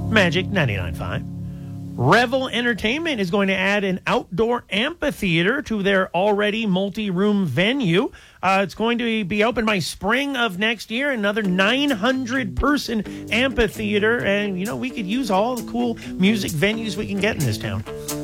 Magic 99.5. Revel Entertainment is going to add an outdoor amphitheater to their already multi-room venue. It's going to be open by spring of next year, another 900-person amphitheater. And, we could use all the cool music venues we can get in this town.